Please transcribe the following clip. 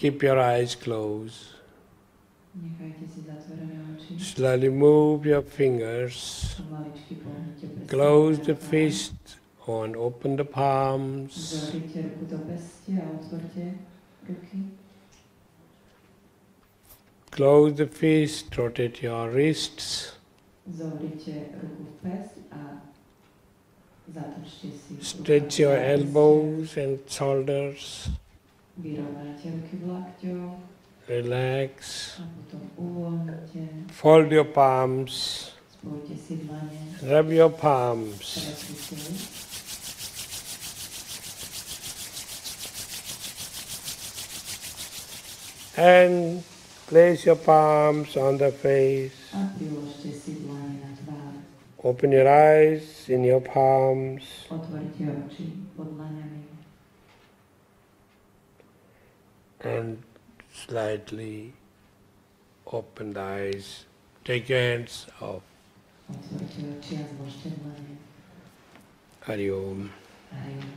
Keep your eyes closed. Nechajte si zatvorené oči. Slowly move your fingers. Pomaličky pohnite prstami Close na the tvár. fist and open the palms. Zohrite ruku do peste a otvorte ruky. Close the fist, rotate your wrists. Zohrite ruku v pest a zatočte si Stretch your elbows and shoulders. Vyrovnáte ruky v lakťoch Relax. a potom uvoľnite. Fold your palms. Spojte si dlane. Rub your palms. Pretrite. And place your palms on the face. A priložte si dlane na tvár. Open your eyes in your palms. Otvorte oči pod dlaňami. And slightly open the eyes. Take your hands off. Otvorte oči a zložte dlane. Hari Om. Hariom.